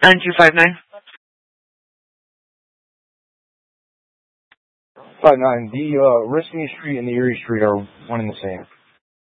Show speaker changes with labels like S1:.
S1: 9259.
S2: 59. The Oriskany Street and the Erie Street are one and the same.